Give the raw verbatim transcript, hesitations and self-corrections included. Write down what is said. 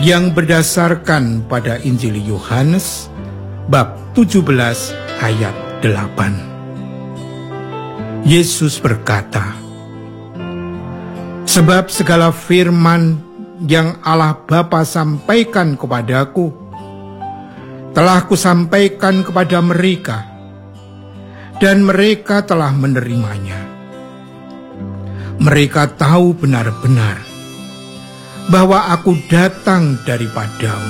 yang berdasarkan pada Injil Yohanes bab tujuh belas ayat delapan. Yesus berkata, "Sebab segala firman yang Allah Bapa sampaikan kepadaku, telah kusampaikan kepada mereka, dan mereka telah menerimanya. Mereka tahu benar-benar bahwa aku datang daripadamu,